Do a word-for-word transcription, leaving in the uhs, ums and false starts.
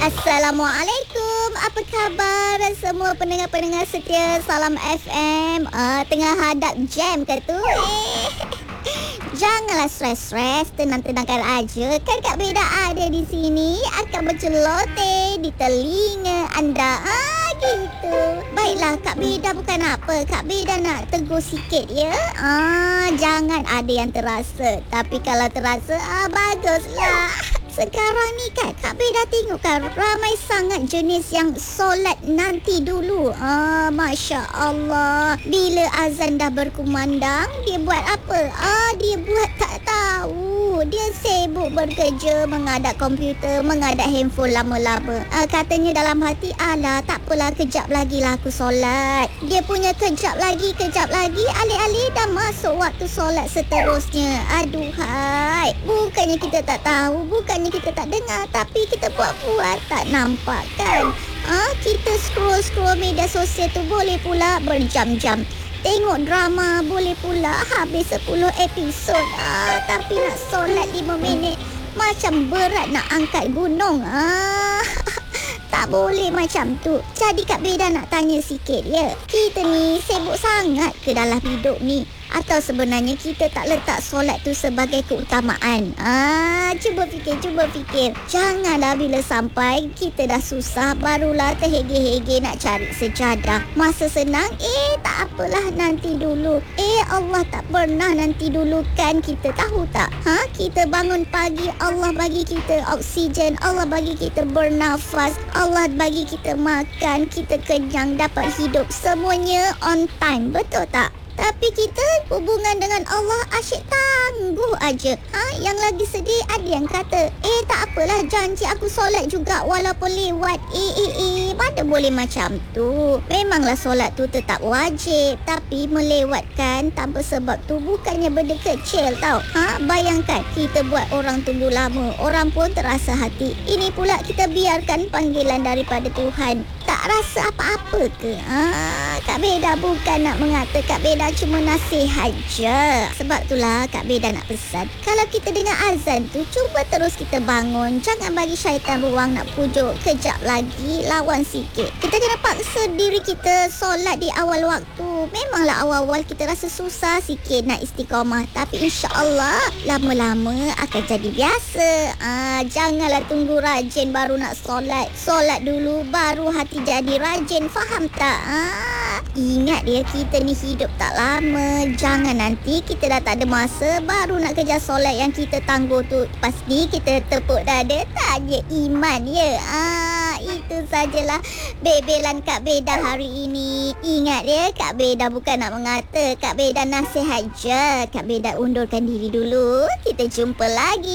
Assalamualaikum. Apa khabar semua pendengar-pendengar setia Salam F M? Uh, tengah hadap jam ke tu? Eh. Janganlah stres-stres, tenang-tenangkan aja. Kan Kak Beda ada di sini akan berceloteh di telinga anda. Ah, gitu. Baiklah, Kak Beda bukan apa. Kak Beda nak tegur sikit ya. Ah, jangan ada yang terasa. Tapi kalau terasa, ah baguslah. Sekarang ni kan Kak Beda tengok kan ramai sangat jenis yang solat nanti dulu. Ah, Masya Allah. Bila azan dah berkumandang, dia buat apa? Ah, dia buat tak tahu. Dia sibuk bekerja, mengadap komputer, mengadap handphone lama-lama. Ah, katanya dalam hati, alah tak apalah, kejap lagi lah aku solat. Dia punya kejap lagi, kejap lagi, alih-alih dah masuk waktu solat seterusnya. Aduhai. Bukannya kita tak tahu, bukannya kita tak dengar, tapi kita buat-buat tak nampak kan. Ah, kita scroll-scroll media sosial tu boleh pula berjam-jam. Tengok drama boleh pula habis sepuluh episod. Ah, tapi nak solat lima minit macam berat nak angkat gunung. Ah, tak boleh macam tu. Jadi Kak Beda nak tanya sikit ya. Kita ni sibuk sangat ke dalam hidup ni? Atau sebenarnya kita tak letak solat tu sebagai keutamaan? Ah, cuba fikir, cuba fikir. Janganlah bila sampai kita dah susah barulah terhege-hege nak cari sejadah. Masa senang, eh tak apalah nanti dulu. Eh Allah tak pernah nanti dulu kan, kita tahu tak? Ha, kita bangun pagi, Allah bagi kita oksigen, Allah bagi kita bernafas, Allah bagi kita makan, kita kenyang, dapat hidup. Semuanya on time, betul tak? Tapi kita hubungan dengan Allah asyik tangguh aja. Ha, yang lagi sedih ada yang kata, eh tak apalah, janji aku solat juga walaupun lewat. Eh eh eh, mana boleh macam tu. Memanglah solat tu tetap wajib, tapi melewatkan tanpa sebab tu bukannya benda kecil tau. Ha, bayangkan kita buat orang tunggu lama, orang pun terasa hati. Ini pula kita biarkan panggilan daripada Tuhan. Tak rasa apa-apa ke? Ha, Kak Beda bukan nak mengata, Kak Beda cuma nasihat je. Sebab itulah Kak Beda nak pesan, kalau kita dengar azan tu, cuba terus kita bangun. Jangan bagi syaitan ruang nak pujuk. Kejap lagi, lawan sikit. Kita kena paksa diri kita solat di awal waktu. Memanglah awal-awal kita rasa susah sikit nak istiqamah, tapi insya-Allah lama-lama akan jadi biasa. Ah, janganlah tunggu rajin baru nak solat. Solat dulu baru hati jadi rajin. Faham tak? Ah, ingat dia, kita ni hidup tak lama. Jangan nanti kita dah tak ada masa baru nak kejar solat yang kita tangguh tu. Lepas ni kita tepuk dada tanya iman ya. Ah, itu sajalah bebelan Kak Beda hari ini. Ingat ya, Kak Beda bukan nak mengata, Kak Beda nasihat je. Kak Beda undurkan diri dulu. Kita jumpa lagi.